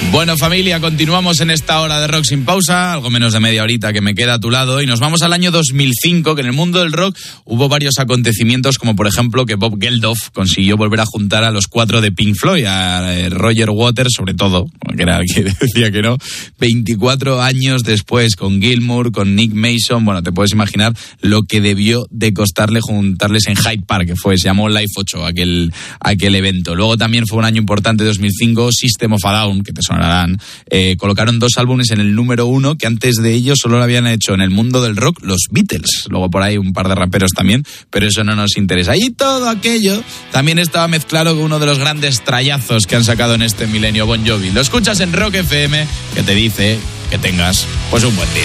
Bueno, familia, continuamos en esta hora de rock sin pausa, algo menos de media horita que me queda a tu lado, y nos vamos al año 2005, que en el mundo del rock hubo varios acontecimientos, como por ejemplo que Bob Geldof consiguió volver a juntar a los 4 de Pink Floyd, a Roger Waters sobre todo, que era el que decía que no, 24 años después, con Gilmour, con Nick Mason. Bueno, te puedes imaginar lo que debió de costarle juntarles en Hyde Park, que se llamó Live 8 aquel evento. Luego también fue un año importante, 2005, System of a Down, que te sonarán, colocaron 2 álbumes en el número 1 que antes de ellos solo lo habían hecho en el mundo del rock los Beatles. Luego por ahí un par de raperos también, pero eso no nos interesa. Y todo aquello también estaba mezclado con uno de los grandes trallazos que han sacado en este milenio, Bon Jovi. Lo escuchas en Rock FM, que te dice que tengas pues un buen día.